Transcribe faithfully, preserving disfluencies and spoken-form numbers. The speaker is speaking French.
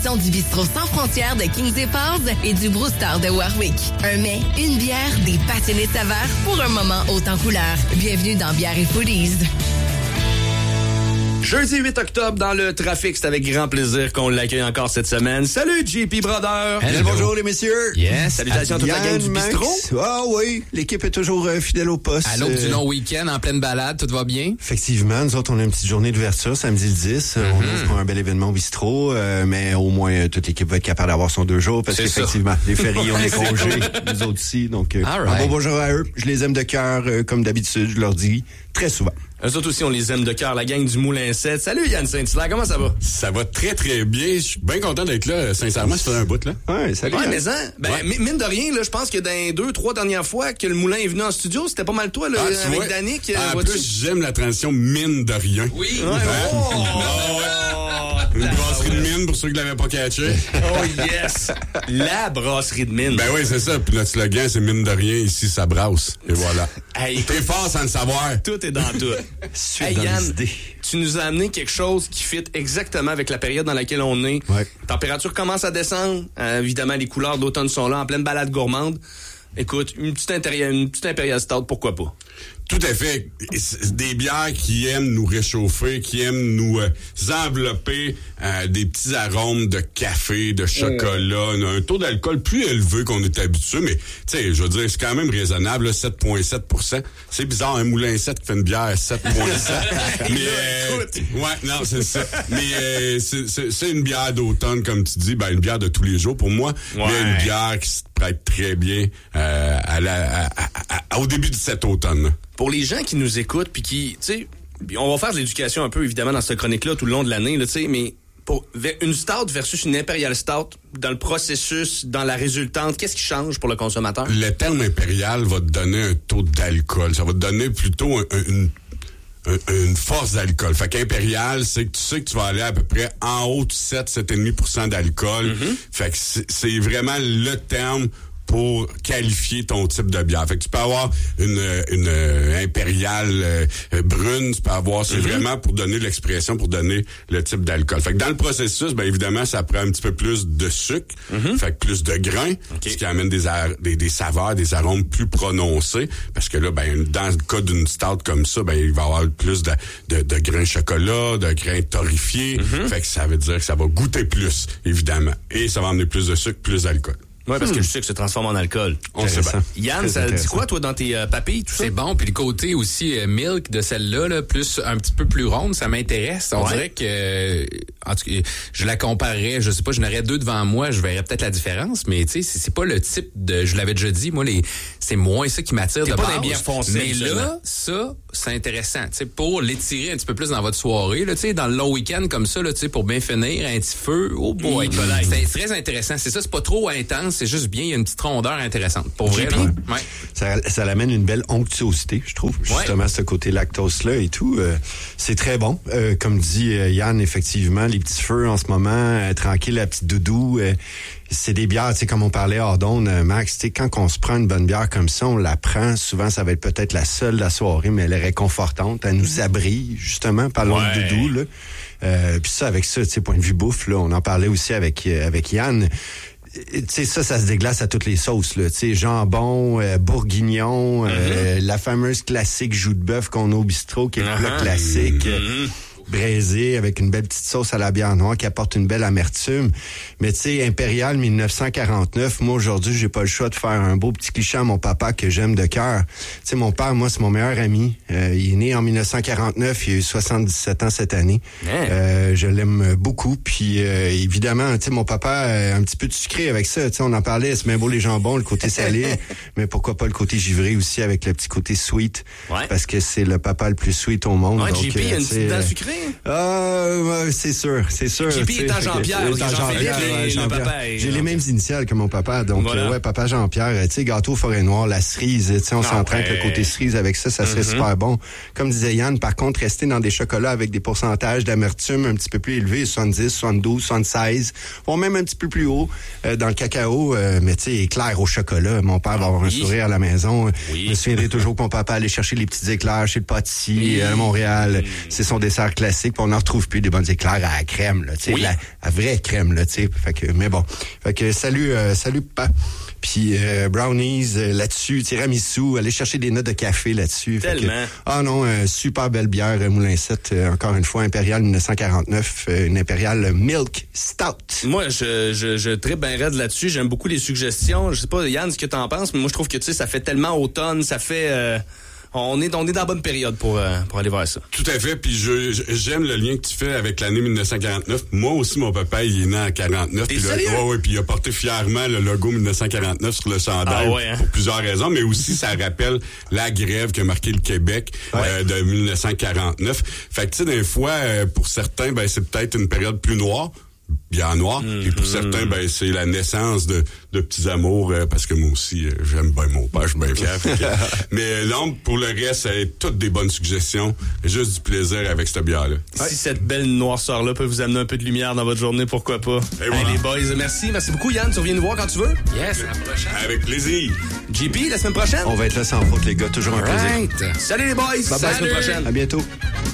Son du bistrot sans frontières de Kings et Falls et du Brewster de Warwick. Un mets, une bière, des passionnés de saveurs pour un moment haut en couleur. Bienvenue dans Bière et Foodies. Jeudi huit octobre, dans le trafic, c'est avec grand plaisir qu'on l'accueille encore cette semaine. Salut, J P Brother! Hello. Bonjour les messieurs! Yes! Salutations à toute la gang du Max. bistrot! Ah oui, l'équipe est toujours euh, fidèle au poste. À l'aube euh... du long week-end, en pleine balade, tout va bien? Effectivement, nous autres, on a une petite journée d'ouverture samedi le dix. Mm-hmm. On ouvre pour un bel événement au bistrot, euh, mais au moins, euh, toute l'équipe va être capable d'avoir son deux jours, parce C'est qu'effectivement, ça. les fériés, on est congés, nous autres aussi. Donc, euh, right. un bon bonjour à eux. Je les aime de cœur, euh, comme d'habitude, je leur dis très souvent. Eux autres aussi, on les aime de cœur, la gang du Moulin sept. Salut Yann Saint-Hilaire, comment ça va? Ça va très, très bien. Je suis bien content d'être là. Sincèrement, ça fait un bout, là. Ouais, salut. Ouais, hein. mais hein, ben, Ouais. mine de rien, là, je pense que dans les deux, trois dernières fois que le Moulin est venu en studio, c'était pas mal toi, là, Ah, tu avec vois? Danick. Ah, en vois-tu? plus, j'aime la transition mine de rien. Oui. Ouais, Hein? oh! Une brasserie de mine pour ceux qui l'avaient pas catché. Oh yes! La brasserie de mine. Ben oui, c'est ça. Puis notre slogan, c'est mine de rien. Ici, ça brasse. Et voilà. Hey, T'es fort sans le savoir. tout est dans tout. Suite Hey dans Yann, les idées. tu nous as amené quelque chose qui fit exactement avec la période dans laquelle on est. Ouais. Température commence à descendre. Euh, évidemment, les couleurs d'automne sont là, en pleine balade gourmande. Écoute, une petite impériale, une petite impériale stout, pourquoi pas? Tout à fait. C'est des bières qui aiment nous réchauffer, qui aiment nous euh, envelopper euh, des petits arômes de café, de chocolat, mmh. un taux d'alcool plus élevé qu'on est habitué, mais tu sais, je veux dire, c'est quand même raisonnable, là, sept virgule sept pour cent. C'est bizarre, un Moulin sept qui fait une bière à sept virgule sept. mais euh, ouais, non, c'est ça. Mais euh, c'est, c'est, c'est une bière d'automne, comme tu dis, ben une bière de tous les jours pour moi, Ouais. mais une bière qui se prête très bien euh, à la, à, à, à, au début de cet automne. Là. Pour les gens qui nous écoutent, puis qui, tu sais, on va faire de l'éducation un peu, évidemment, dans cette chronique-là, tout le long de l'année, tu sais, mais pour une stout versus une impériale stout, dans le processus, dans la résultante, qu'est-ce qui change pour le consommateur? Le terme impérial va te donner un taux d'alcool. Ça va te donner plutôt un, un, une, un, une force d'alcool. Fait qu'impérial, c'est que tu sais que tu vas aller à peu près en haut de sept, sept virgule cinq pour cent d'alcool. Mm-hmm. Fait que c'est, c'est vraiment le terme pour qualifier ton type de bière. Fait que tu peux avoir une, une euh, impériale euh, brune, tu peux avoir, c'est mm-hmm. vraiment pour donner l'expression, pour donner le type d'alcool. Fait que dans le processus, ben évidemment, ça prend un petit peu plus de sucre, mm-hmm. fait que plus de grains, okay. ce qui amène des, ar- des, des saveurs, des arômes plus prononcés, parce que là, ben dans le cas d'une stout comme ça, ben il va y avoir plus de, de, de grains chocolat, de grains torréfiés, mm-hmm. fait que ça veut dire que ça va goûter plus, évidemment, et ça va amener plus de sucre, plus d'alcool. Oui, parce hmm. que le sucre se transforme en alcool. On sait bien. Yann, ça dit quoi, toi, dans tes euh, papilles, tout ça? C'est bon, puis le côté aussi euh, milk de celle-là, là, plus un petit peu plus ronde, ça m'intéresse. On ouais. dirait que, euh, en tout cas, je la comparerais, je sais pas, je n'aurais deux devant moi, je verrais peut-être la différence, mais tu sais, c'est, c'est pas le type de, je l'avais déjà dit, moi, les, c'est moins ça qui m'attire T'es de pas base. Des bières foncées, mais là, ça, c'est intéressant, tu sais, pour l'étirer un petit peu plus dans votre soirée, là, tu sais, dans le long week-end comme ça, là, tu sais, pour bien finir, un petit feu, oh boy, mmh. c'est, c'est très intéressant. C'est ça, c'est pas trop intense, c'est juste bien, il y a une petite rondeur intéressante. Pour vrai, là. Ouais. Ça, ça l'amène une belle onctuosité, je trouve. Ouais. Justement, ce côté lactose-là et tout. Euh, c'est très bon. Euh, comme dit euh, Yann, effectivement, les petits feux en ce moment, euh, tranquille, la petite doudou. Euh, c'est des bières, tu sais, comme on parlait hors d'onde, euh, Max, tu sais, quand on se prend une bonne bière comme ça, on la prend. Souvent, ça va être peut-être la seule de la soirée, mais elle est réconfortante. Elle nous abrite, justement, parlons ouais. de doudou, là. Euh, puis ça, avec ça, tu sais, point de vue bouffe, là, on en parlait aussi avec, euh, avec Yann. Tu sais, ça, ça se déglace à toutes les sauces, là. Tu sais, jambon, euh, bourguignon, mm-hmm. euh, la fameuse classique joue de bœuf qu'on a au bistrot, qui est uh-huh. le plat classique. Mm-hmm. braisé avec une belle petite sauce à la bière noire qui apporte une belle amertume. Mais tu sais, Impérial dix-neuf cent quarante-neuf, moi aujourd'hui, j'ai pas le choix de faire un beau petit cliché à mon papa que j'aime de cœur. Tu sais, mon père, moi, c'est mon meilleur ami. Euh, il est né en dix-neuf cent quarante-neuf, il a eu soixante-dix-sept ans cette année. Yeah. Euh, je l'aime beaucoup. Puis euh, évidemment, tu sais, mon papa, euh, un petit peu de sucré avec ça. Tu sais, on en parlait, c'est bien beau les jambons, le côté salé, mais pourquoi pas le côté givré aussi avec le petit côté sweet. Ouais. Parce que c'est le papa le plus sweet au monde. Ouais, donc, J P, il y a une petite dent sucrée. Ah, ouais, c'est sûr, c'est sûr. J P est en Jean-Pierre. Jean Jean-Pierre, ouais, Jean-Pierre. Papa est... J'ai les mêmes initiales que mon papa, donc voilà. euh, ouais, papa Jean-Pierre. Tu sais, gâteau forêt noire, la cerise. Tu sais, on s'entraîne avec le côté cerise avec ça, ça serait mm-hmm. super bon. Comme disait Yann, par contre, rester dans des chocolats avec des pourcentages d'amertume un petit peu plus élevés, soixante-dix, soixante-douze, soixante-seize, voire même un petit peu plus haut euh, dans le cacao. Euh, mais tu sais, éclair au chocolat. Mon père va avoir oui. un sourire à la maison. Oui. Je me souviendrai toujours que mon papa allait chercher les petits éclairs chez le pâtissier oui. à Montréal. Oui. C'est son dessert classique. classique, puis on n'en retrouve plus des bonnes éclairs à la crème, là, tu sais, Oui. la, la vraie crème, là, tu sais. Fait que, mais bon. Fait que salut, euh, salut, papa. Puis euh, brownies euh, là-dessus, tiramisu, aller chercher des notes de café là-dessus. Fait Tellement. que, ah non, euh, super belle bière, euh, Moulin sept, euh, encore une fois, Impérial dix-neuf cent quarante-neuf, euh, une Impérial Milk Stout. Moi, je, je, je tripe bien raide là-dessus. J'aime beaucoup les suggestions. Je sais pas, Yann, ce que t'en penses, mais moi, je trouve que, tu sais, ça fait tellement automne, ça fait... Euh, on est on est dans la bonne période pour, euh, pour aller voir ça. Tout à fait, puis je, je- j'aime le lien que tu fais avec l'année dix-neuf cent quarante-neuf. Moi aussi, mon papa, il est né en quarante-neuf. T'es Puis là, sérieux? ouais, ouais, puis il a porté fièrement le logo dix-neuf cent quarante-neuf sur le chandail Ah ouais, hein? pour plusieurs raisons, mais aussi ça rappelle la grève qui a marqué le Québec euh, de dix-neuf cent quarante-neuf. Fait que tu sais, des fois, euh, pour certains, ben c'est peut-être une période plus noire. Bien noir. Mm-hmm. Et pour certains, ben c'est la naissance de, de petits amours, euh, parce que moi aussi, euh, j'aime bien mon père, je suis bien fier. Fait que- mais euh, non, pour le reste, c'est toutes des bonnes suggestions. Juste du plaisir avec cette bière-là. Si cette belle noirceur-là peut vous amener un peu de lumière dans votre journée, pourquoi pas? Et Hey, voilà. les boys, merci. Merci beaucoup, Yann. Tu reviens nous voir quand tu veux. Yes, à la prochaine. Avec plaisir. J P, la semaine prochaine. On va être là sans faute, les gars. Toujours un plaisir. Right. Salut les boys. Bye bye, À la semaine salut. prochaine. À bientôt.